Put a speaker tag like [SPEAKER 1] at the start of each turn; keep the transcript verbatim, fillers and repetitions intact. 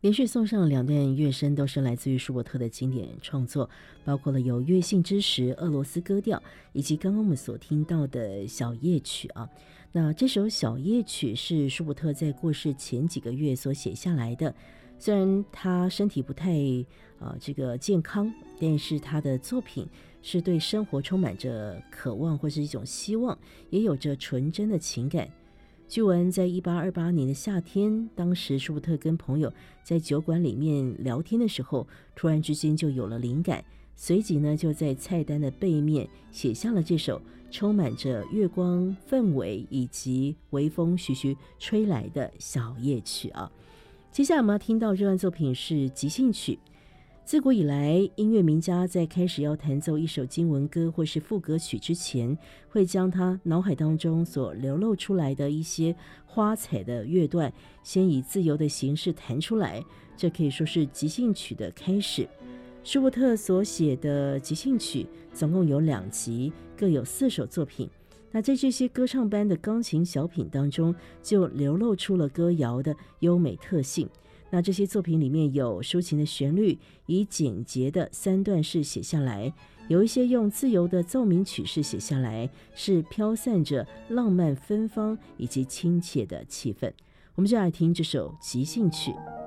[SPEAKER 1] 连续送上两段乐声，都是来自于舒伯特的经典创作，包括了有《月信之时》、俄罗斯歌调，以及刚刚我们所听到的小夜曲啊。那这首小夜曲是舒伯特在过世前几个月所写下来的。虽然他身体不太呃这个健康，但是他的作品是对生活充满着渴望或是一种希望，也有着纯真的情感。据闻在一八二八年的夏天，当时舒伯特跟朋友在酒馆里面聊天的时候，突然之间就有了灵感，随即呢就在菜单的背面写下了这首充满着月光氛围以及微风徐徐吹来的小夜曲啊。接下来我们要听到这段作品是即兴曲。自古以来，音乐名家在开始要弹奏一首经文歌或是副歌曲之前，会将他脑海当中所流露出来的一些花彩的乐段，先以自由的形式弹出来，这可以说是即兴曲的开始。舒伯特所写的即兴曲总共有两集，各有四首作品。那在这些歌唱般的钢琴小品当中，就流露出了歌谣的优美特性。那这些作品里面有抒情的旋律，以简洁的三段式写下来，有一些用自由的奏鸣曲式写下来，是飘散着浪漫芬芳以及亲切的气氛。我们就来听这首即兴曲。